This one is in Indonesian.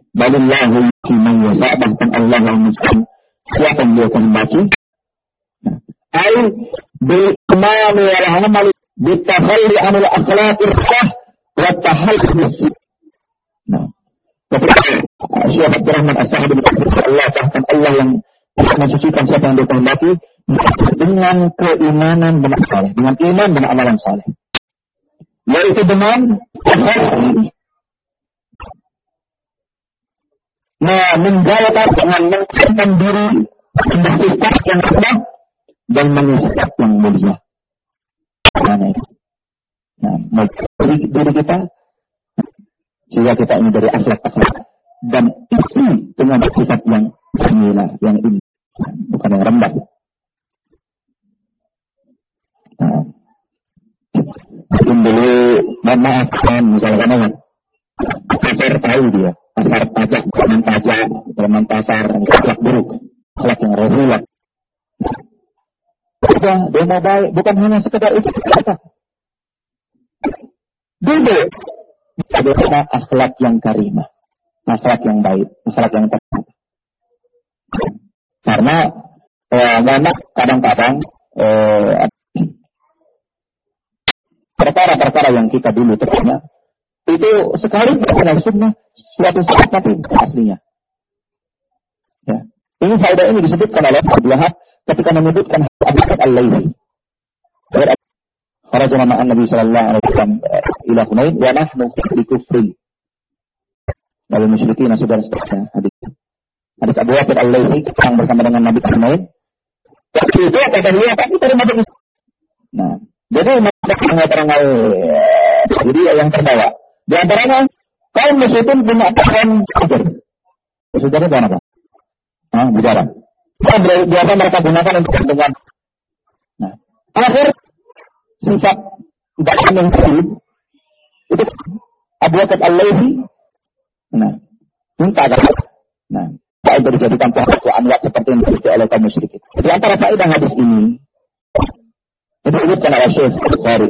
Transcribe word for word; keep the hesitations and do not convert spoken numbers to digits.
balillahu yu'ti man yasha, bahkan Allah yang memberikan siapa yang dia kehendaki. Ai bil iman wal amal bitafalli anil akhlaqir sah wa tahallus. Nah, Syekh Abdul Rahman As-Sa'di berkata Allah bahkan Allah yang mensucikan siapa yang dia kehendaki dengan keimanan dan saleh, dengan iman dan amalan saleh. Yaitu dengan nah, menjalankan dengan mengkhawatirkan diri mendapat yang rendah dan mengisap yang mulia. Karena itu, nah, dari diri kita sehingga kita ini dari akhlak-akhlak dan isi dengan sifat yang mulia, yang ini bukan yang rendah. Nah, mungkin dulu memaafkan misalkan kan, pasar tahu dia. Pasar pajak, preman pajak, preman pasar, akhlak buruk, akhlak yang rohilah. Sudah, dia mau baik, bukan hanya sekedar itu. Dulu, ada akhlak yang karimah, akhlak yang baik, akhlak yang tepat. Karena, eh, memang kadang-kadang, eh, perkara-perkara yang kita dulu terkena, itu sekali berkenal sunnah, suatu saat tapi aslinya. Ya. Ini faedah ini disebutkan oleh Abdul Wahab ketika menyebutkan Abu Bakar Al-Laythi. Kharaja ma'an Nabi sallallahu alaihi wasallam ila Hunain wa nahnu fi kufrin. Wal musyrikin saudara-saudara hadis. Hadis Abu Bakar Al-Laythi yang bersama dengan Nabi Hunain. Waktu itu kata dia tapi terima kasih. Nah, jadi mengatakan jadi yang terbawa. Di antaranya kaum musyrikin punya pohon kafir. Saudara bukan apa? Ah, bicara. Biasa mereka gunakan untuk dengan. Nah, akhir sifat dakwah yang kecil itu Abu Bakar Al-Laythi. Nah, minta agar. Nah, faedah dijadikan pohon anwar seperti yang disebut oleh kaum musyrikin. Di antara faedah hadis ini itu disebutkan oleh Syekh Bukhari